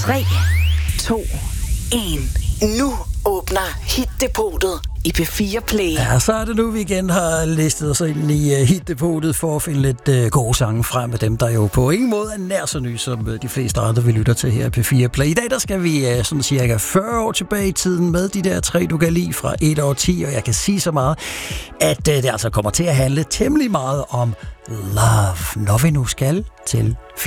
3, 2, 1. Nu åbner Hit-depotet i P4 Play. Ja, så er det nu, vi igen har listet os ind i Hit-depotet for at finde lidt gode sange frem med dem, der jo på ingen måde er nær så nye, som de fleste andre, vi lytter til her i P4 Play. I dag, der skal vi sådan cirka 40 år tilbage i tiden med de der 3, du kan lide fra 1 år 10, og jeg kan sige så meget, at det altså kommer til at handle temmelig meget om love, når vi nu skal til